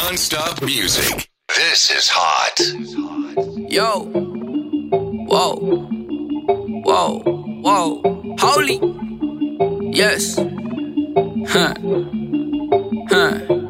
Non-stop music. This is hot. Yo. Whoa. Whoa. Whoa. Holy. Yes. Huh. Huh.